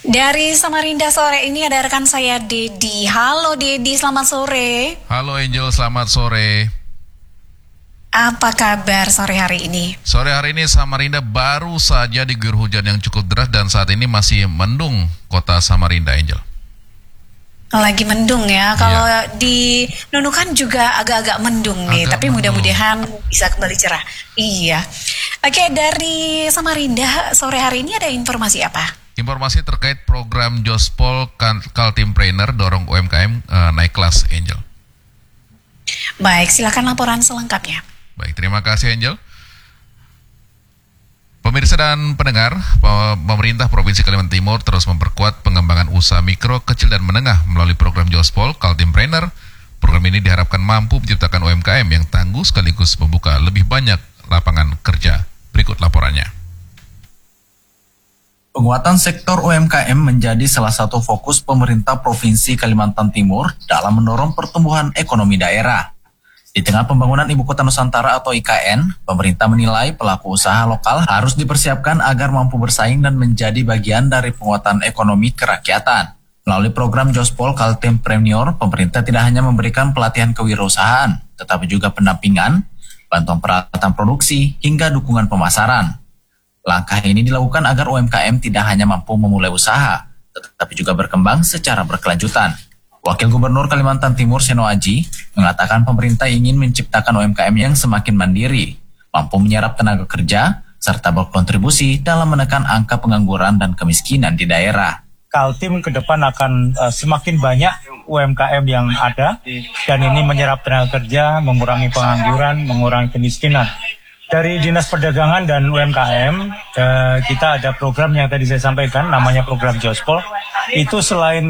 Dari Samarinda sore ini ada rekan saya Dedi. Halo Dedi, selamat sore. Halo Angel, selamat sore. Apa kabar sore hari ini? Sore hari ini Samarinda baru saja diguyur hujan yang cukup deras dan saat ini masih mendung kota Samarinda, Angel. Lagi mendung ya. Kalau di Nunukan juga agak-agak mendung nih, tapi mudah-mudahan bisa kembali cerah. Iya. Oke, dari Samarinda sore hari ini ada informasi apa? Informasi terkait program Jospol Kaltimpreneur dorong UMKM naik kelas, Angel. Baik, silakan laporan selengkapnya. Baik, terima kasih, Angel. Pemirsa dan pendengar, pemerintah Provinsi Kalimantan Timur terus memperkuat pengembangan usaha mikro, kecil, dan menengah melalui program Jospol Kaltimpreneur. Program ini diharapkan mampu menciptakan UMKM yang tangguh sekaligus membuka lebih banyak lapangan kerja. Berikut laporannya. Penguatan sektor UMKM menjadi salah satu fokus pemerintah Provinsi Kalimantan Timur dalam mendorong pertumbuhan ekonomi daerah. Di tengah pembangunan Ibu Kota Nusantara atau IKN, pemerintah menilai pelaku usaha lokal harus dipersiapkan agar mampu bersaing dan menjadi bagian dari penguatan ekonomi kerakyatan. Melalui program Jospol Kaltimpreneur, pemerintah tidak hanya memberikan pelatihan kewirausahaan, tetapi juga pendampingan, bantuan peralatan produksi, hingga dukungan pemasaran. Langkah ini dilakukan agar UMKM tidak hanya mampu memulai usaha, tetapi juga berkembang secara berkelanjutan. Wakil Gubernur Kalimantan Timur Seno Aji mengatakan pemerintah ingin menciptakan UMKM yang semakin mandiri, mampu menyerap tenaga kerja, serta berkontribusi dalam menekan angka pengangguran dan kemiskinan di daerah. Kaltim ke depan akan semakin banyak UMKM yang ada, dan ini menyerap tenaga kerja, mengurangi pengangguran, mengurangi kemiskinan. Dari Dinas Perdagangan dan UMKM, kita ada program yang tadi saya sampaikan, namanya program Jospol. Itu selain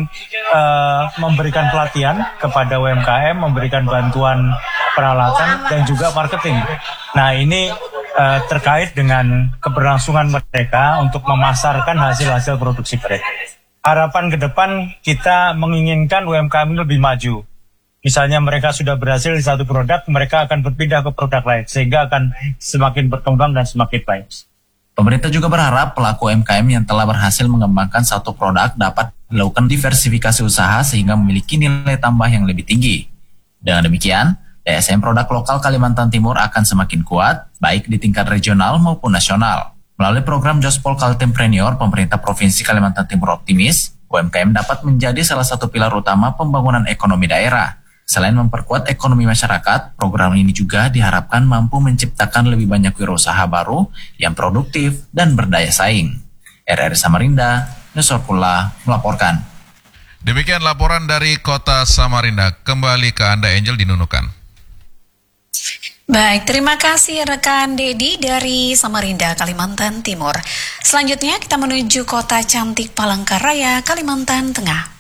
memberikan pelatihan kepada UMKM, memberikan bantuan peralatan, dan juga marketing. Nah, ini terkait dengan keberlangsungan mereka untuk memasarkan hasil-hasil produksi mereka. Harapan ke depan kita menginginkan UMKM lebih maju. Misalnya mereka sudah berhasil di satu produk, mereka akan berpindah ke produk lain, sehingga akan semakin berkembang dan semakin baik. Pemerintah juga berharap pelaku UMKM yang telah berhasil mengembangkan satu produk dapat melakukan diversifikasi usaha sehingga memiliki nilai tambah yang lebih tinggi. Dengan demikian, daya saing produk lokal Kalimantan Timur akan semakin kuat, baik di tingkat regional maupun nasional. Melalui program Jospol Kaltimpreneur, pemerintah Provinsi Kalimantan Timur optimis, UMKM dapat menjadi salah satu pilar utama pembangunan ekonomi daerah. Selain memperkuat ekonomi masyarakat, program ini juga diharapkan mampu menciptakan lebih banyak wirausaha baru yang produktif dan berdaya saing. RRI Samarinda, Nusorkula melaporkan. Demikian laporan dari kota Samarinda. Kembali ke Anda, Angel, di Nunukan. Baik, terima kasih rekan Dedi dari Samarinda, Kalimantan Timur. Selanjutnya kita menuju kota cantik Palangkaraya, Kalimantan Tengah.